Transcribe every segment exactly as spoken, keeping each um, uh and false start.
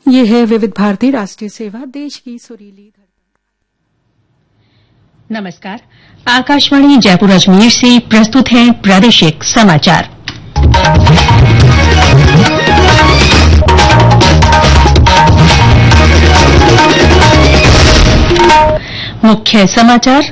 ये है विविध भारती राष्ट्रीय सेवा, देश की सुरीली धड़कन। नमस्कार, आकाशवाणी जयपुर अजमेर से प्रस्तुत हैं प्रादेशिक समाचार। मुख्य समाचार।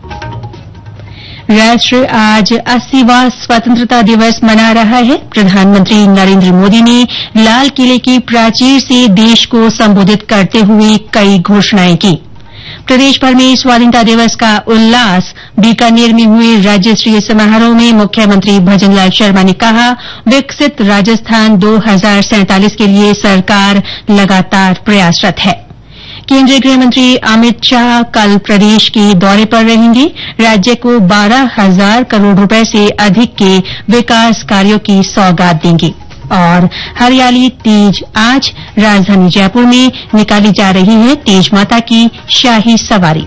राष्ट्र आज अस्सीवां स्वतंत्रता दिवस मना रहा है। प्रधानमंत्री नरेंद्र मोदी ने लाल किले की प्राचीर से देश को संबोधित करते हुए कई घोषणाएं की। प्रदेश भर में स्वाधीनता दिवस का उल्लास। बीकानेर में हुए राज्य स्तरीय समारोह में मुख्यमंत्री भजनलाल शर्मा ने कहा, विकसित राजस्थान दो हजार सैंतालीस के लिए सरकार लगातार प्रयासरत है। केंद्रीय गृह मंत्री अमित शाह कल प्रदेश के दौरे पर रहेंगे। राज्य को बारह हजार करोड़ रुपए से अधिक के विकास कार्यों की सौगात देंगे। और हरियाली तीज आज राजधानी जयपुर में निकाली जा रही है तीज माता की शाही सवारी।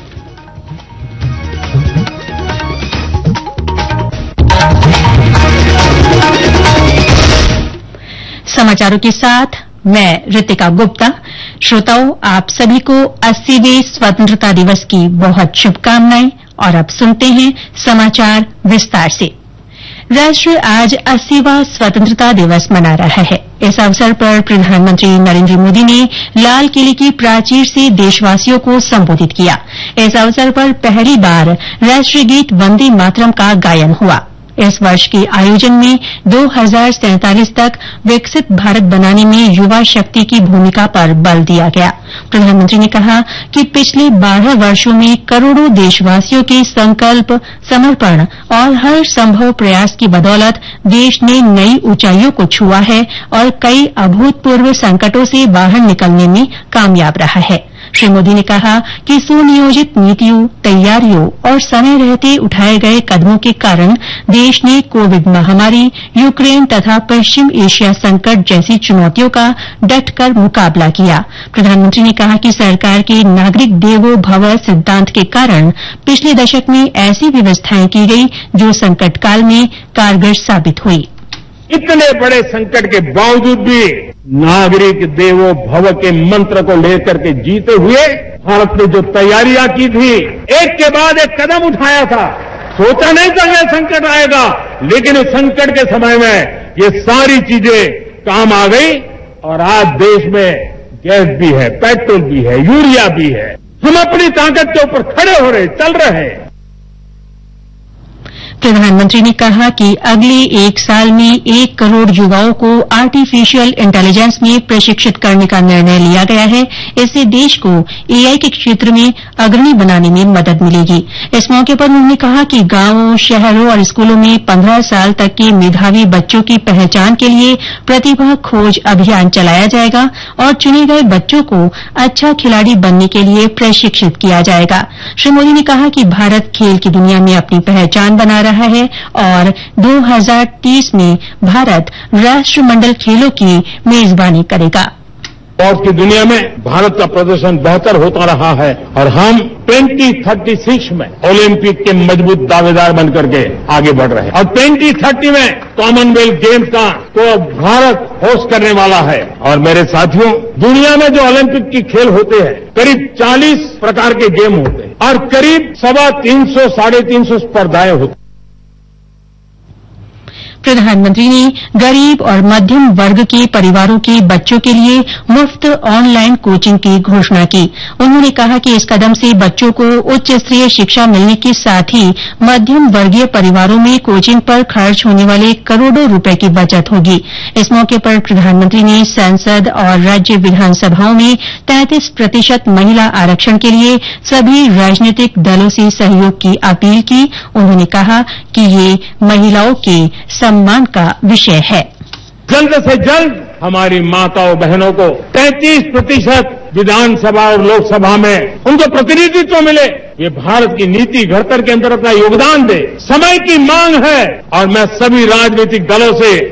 समाचारों के साथ मैं रितिका गुप्ता। श्रोताओं, आप सभी को अस्सीवें स्वतंत्रता दिवस की बहुत शुभकामनाएं। और अब सुनते हैं समाचार विस्तार से। राष्ट्र आज अस्सीवां स्वतंत्रता दिवस मना रहा है। इस अवसर पर प्रधानमंत्री नरेंद्र मोदी ने लाल किले की प्राचीर से देशवासियों को संबोधित किया। इस अवसर पर पहली बार राष्ट्रीय गीत वंदे मातरम का गायन हुआ। इस वर्ष के आयोजन में दो हजार सैंतालीस तक विकसित भारत बनाने में युवा शक्ति की भूमिका पर बल दिया गया। प्रधानमंत्री ने कहा कि पिछले बारह वर्षों में करोड़ों देशवासियों के संकल्प, समर्पण और हर संभव प्रयास की बदौलत देश ने नई ऊंचाइयों को छुआ है और कई अभूतपूर्व संकटों से बाहर निकलने में कामयाब रहा है। श्री मोदी ने कहा कि सुनियोजित नीतियों, तैयारियों और समय रहते उठाए गए कदमों के कारण देश ने कोविड महामारी, यूक्रेन तथा पश्चिम एशिया संकट जैसी चुनौतियों का डटकर मुकाबला किया। प्रधानमंत्री ने कहा कि सरकार के नागरिक देवो भव सिद्धांत के कारण पिछले दशक में ऐसी व्यवस्थाएं की गई जो संकट काल में कारगर साबित हुई। इतने बड़े संकट के बावजूद भी नागरिक देवो भव के मंत्र को लेकर के जीते हुए भारत ने जो तैयारियां की थी, एक के बाद एक कदम उठाया था। सोचा नहीं था यह संकट आएगा, लेकिन इस संकट के समय में ये सारी चीजें काम आ गई और आज देश में गैस भी है, पेट्रोल भी है, यूरिया भी है। हम अपनी ताकत के ऊपर खड़े हो रहे, चल रहे हैं। प्रधानमंत्री ने कहा कि अगले एक साल में एक करोड़ युवाओं को आर्टिफिशियल इंटेलिजेंस में प्रशिक्षित करने का निर्णय लिया गया है। इससे देश को एआई के क्षेत्र में अग्रणी बनाने में मदद मिलेगी। इस मौके पर उन्होंने कहा कि गांवों, शहरों और स्कूलों में पंद्रह साल तक के मेधावी बच्चों की पहचान के लिए प्रतिभा खोज अभियान चलाया जाएगा और चुने गए बच्चों को अच्छा खिलाड़ी बनने के लिए प्रशिक्षित किया जाएगा। श्री मोदी ने कहा कि भारत खेल की दुनिया में अपनी पहचान बना रहा है और दो हजार तीस में भारत राष्ट्रमंडल खेलों की मेजबानी करेगा। स्पोर्ट्स की दुनिया में भारत का प्रदर्शन बेहतर होता रहा है और हम ट्वेंटी थर्टी सिक्स में ओलंपिक के मजबूत दावेदार बनकर के आगे बढ़ रहे हैं और ट्वेंटी थर्टी में कॉमनवेल्थ गेम्स का तो भारत होस्ट करने वाला है। और मेरे साथियों, दुनिया में जो ओलंपिक की खेल होते हैं, करीब चालीस प्रकार के गेम होते हैं और करीब सवा तीन सौ साढ़े तीन सौ स्पर्धाएं होती। प्रधानमंत्री ने गरीब और मध्यम वर्ग के परिवारों के बच्चों के लिए मुफ्त ऑनलाइन कोचिंग की घोषणा की। उन्होंने कहा कि इस कदम से बच्चों को उच्च स्तरीय शिक्षा मिलने के साथ ही मध्यम वर्गीय परिवारों में कोचिंग पर खर्च होने वाले करोड़ों रुपए की बचत होगी। इस मौके पर प्रधानमंत्री ने संसद और राज्य विधानसभाओं में तैंतीस प्रतिशत महिला आरक्षण के लिए सभी राजनीतिक दलों से सहयोग की अपील की। उन्होंने कहा कि ये महिलाओं के सम्मान का विषय है। जल्द से जल्द हमारी माताओं बहनों को तैंतीस प्रतिशत विधानसभा और लोकसभा में उनको प्रतिनिधित्व मिले। ये भारत की नीति घड़तर के अंदर अपना योगदान दे। समय की मांग है और मैं सभी राजनीतिक दलों से